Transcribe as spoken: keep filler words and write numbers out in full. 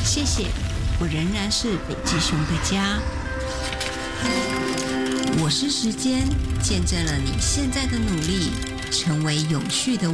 谢谢，我仍然是北极熊的家。我是时间，见证了你现在的努力，成为永续的